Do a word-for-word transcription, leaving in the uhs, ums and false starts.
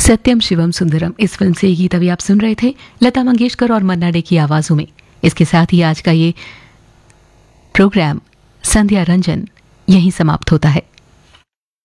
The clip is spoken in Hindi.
सत्यम शिवम सुंदरम इस फिल्म से ये गीत अभी आप सुन रहे थे लता मंगेशकर और मन्ना डे की आवाजों में। इसके साथ ही आज का ये प्रोग्राम संध्या रंजन यहीं समाप्त होता है।